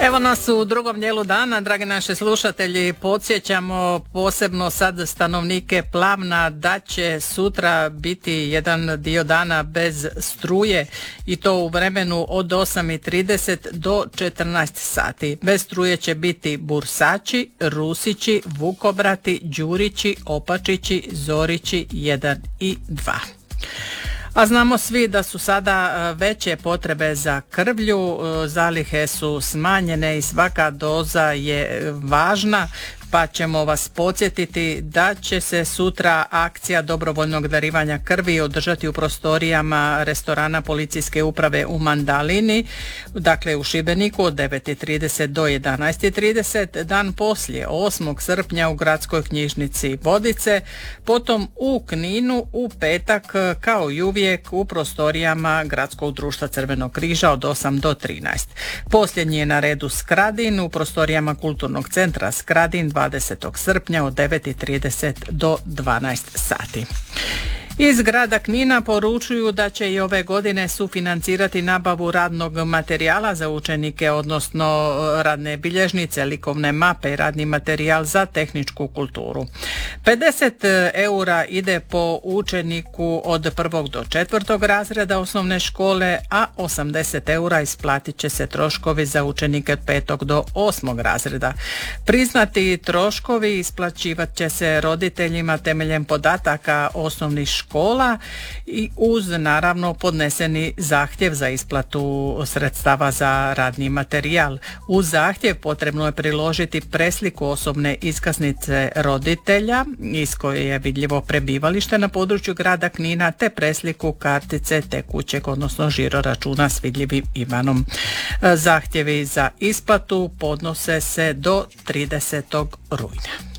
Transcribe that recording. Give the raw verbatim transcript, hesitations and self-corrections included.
Evo nas u drugom dijelu dana, dragi naši slušatelji, podsjećamo posebno sad stanovnike Plavna da će sutra biti jedan dio dana bez struje i to u vremenu od osam i trideset do četrnaest sati. Bez struje će biti Bursači, Rusići, Vukobrati, Đurići, Opačići, Zorići jedan i dva. A znamo svi da su sada veće potrebe za krvlju, zalihe su smanjene i svaka doza je važna, pa ćemo vas podsjetiti da će se sutra akcija dobrovoljnog darivanja krvi održati u prostorijama restorana Policijske uprave u Mandalini, dakle u Šibeniku od devet i trideset do jedanaest i trideset, dan poslije osmog srpnja u Gradskoj knjižnici Vodice, potom u Kninu u petak kao i uvijek u prostorijama Gradskog društva Crvenog križa od osam do trinaest. Posljednji je na redu Skradin u prostorijama Kulturnog centra Skradin dvadesetog srpnja od devet i trideset do dvanaest sati. Iz grada Knina poručuju da će i ove godine sufinancirati nabavu radnog materijala za učenike, odnosno radne bilježnice, likovne mape i radni materijal za tehničku kulturu. pedeset eura ide po učeniku od prvog do četvrtog razreda osnovne škole, a osamdeset eura isplatit će se troškovi za učenike od petog do osmog razreda. Priznati troškovi isplaćivat će se roditeljima temeljem podataka osnovnih škola i uz naravno podneseni zahtjev za isplatu sredstava za radni materijal. Uz zahtjev potrebno je priložiti presliku osobne iskaznice roditelja iz koje je vidljivo prebivalište na području grada Knina te presliku kartice tekućeg odnosno žiro računa s vidljivim imenom. Zahtjevi za isplatu podnose se do tridesetog rujna.